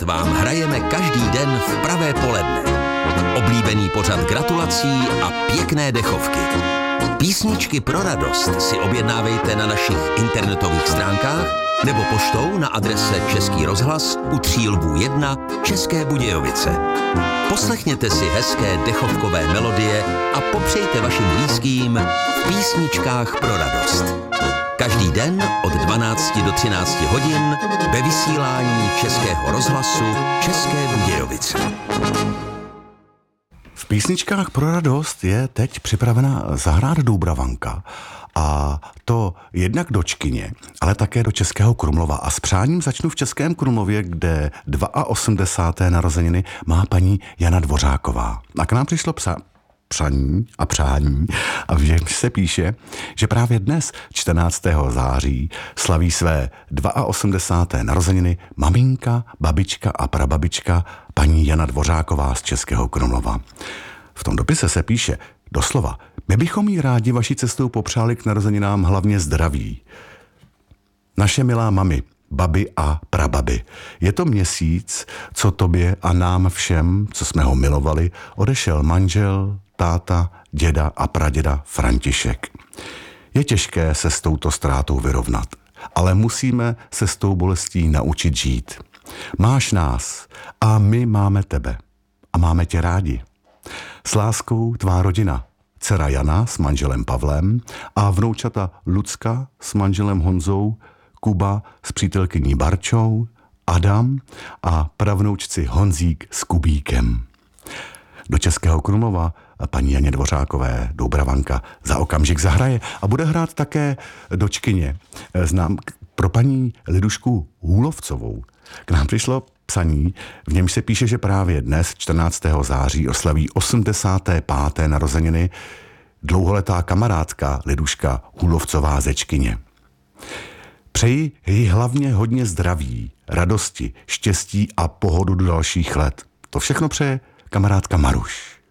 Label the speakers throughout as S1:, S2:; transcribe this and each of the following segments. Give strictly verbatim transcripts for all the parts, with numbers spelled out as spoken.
S1: vám hrajeme každý den v pravé poledne. Oblíbený pořad gratulací a pěkné dechovky. Písničky pro radost si objednávejte na našich internetových stránkách nebo poštou na adrese Český rozhlas u Třílbů jedna České Budějovice. Poslechněte si hezké dechovkové melodie a popřejte vašim blízkým v písničkách pro radost. Každý den od dvanácti do třinácti hodin ve vysílání Českého rozhlasu České Budějovice.
S2: V písničkách pro radost je teď připravena zahrát Doubravanka. A to jednak do Čkyně, ale také do Českého Krumlova. A s přáním začnu v Českém Krumlově, kde osmdesáté druhé narozeniny má paní Jana Dvořáková. A k nám přišlo psa, psaní a přání a v něm se píše, že právě dnes, čtrnáctého září, slaví své osmdesáté druhé narozeniny maminka, babička a prababička paní Jana Dvořáková z Českého Krumlova. V tom dopise se píše doslova: my bychom jí rádi vaší cestou popřáli k narozeninám hlavně zdraví. Naše milá mami, babi a prababi, je to měsíc, co tobě a nám všem, co jsme ho milovali, odešel manžel, táta, děda a praděda František. Je těžké se s touto ztrátou vyrovnat, ale musíme se s tou bolestí naučit žít. Máš nás a my máme tebe a máme tě rádi. S láskou tvá rodina, dcera Jana s manželem Pavlem a vnoučata Lucka s manželem Honzou, Kuba s přítelkyní Barčou, Adam a pravnoučci Honzík s Kubíkem. Do Českého Krumlova paní Janě Dvořákové Doubravanka za okamžik zahraje a bude hrát také do Čkyně. Znám pro paní Lidušku Hůlovcovou. K nám přišlo psaní, v němž se píše, že právě dnes, čtrnáctého září, oslaví osmdesáté páté narozeniny dlouholetá kamarádka Liduška Hůlovcová ze Čkyně. Přeji jí hlavně hodně zdraví, radosti, štěstí a pohodu do dalších let. To všechno přeje kamarádka Maruš.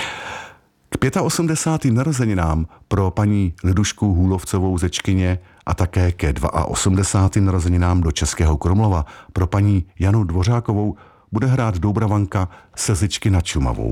S2: K osmdesátým pátým narozeninám pro paní Lidušku Hůlovcovou ze Čkyně a také ke osmdesátým druhým narozeninám do Českého Krumlova pro paní Janu Dvořákovou bude hrát Doubravanka Slzičky nad Šumavou.